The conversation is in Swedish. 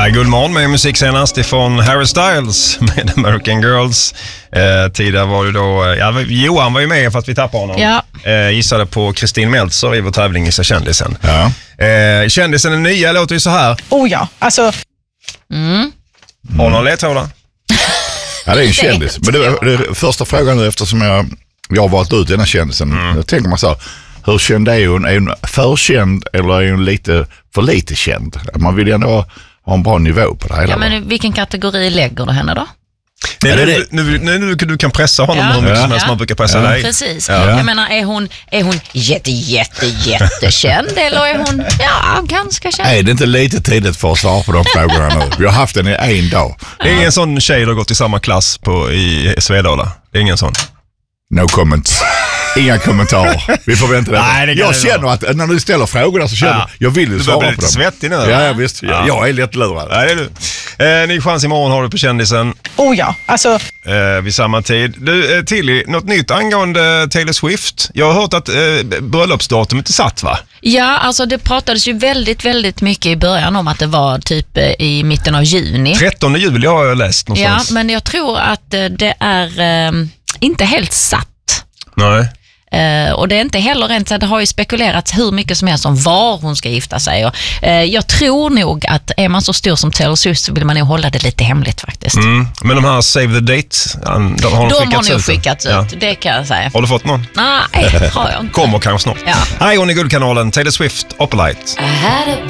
Ja, god morgon med musik senast ifrån Harry Styles med American Girls. Tidigare var det då, Johan var ju med för att vi tappade honom. Ja. Gissade på Kristin Meltzer i vår tävling Gissa kändisen. Ja. Kändisen är nya, låter ju så här. Oh ja, alltså... Har någon ledtrådar? Ja, det är en kändis. Men det är första frågan nu, eftersom jag har varit ut i den här kändisen. Jag tänker man så här, hur känd är hon? Är hon för känd eller är hon lite för lite känd? Man vill ju ändå ha en bra nivå på det hela. Ja, men vilken kategori lägger du henne då? Nu du kan pressa honom hur mycket som helst man brukar pressa dig. Precis. Ja. Jag menar, är hon jättekänd eller är hon ganska känd? Nej, det är inte lite tidigt för att svara på de frågorna nu. Vi har haft den i en dag. Det är ingen sån tjej du har gått i samma klass i Svedala. Det är ingen sån. No comments. Inga kommentarer. Vi får vänta det. Nej, jag känner att när du ställer frågorna så känner jag vill ju svara på dem. Du blir lite svettig nu. Ja, visst. Ja. Jag är lättlurad. Ja, det är du. Ny chans imorgon har du på kändisen. Oh ja, alltså... Vid samma tid. Du, Tilly, något nytt angående Taylor Swift. Jag har hört att bröllopsdatumet är satt, va? Ja, alltså det pratades ju väldigt, väldigt mycket i början om att det var typ i mitten av juni. 13 juli har jag läst någonstans. Ja, men jag tror att det är inte helt satt. Nej. Och det är inte heller rent så, det har ju spekulerats hur mycket som helst om var hon ska gifta sig. Och, jag tror nog att är man så stor som Taylor Swift så vill man nog hålla det lite hemligt faktiskt. Men de här Save the Date, de har nog skickats ut. Det kan jag säga. Har du fått någon? Nej, har jag inte. Kommer kanske snart. Ja. Här är hon i Guldkanalen, Taylor Swift, Opalite. I had a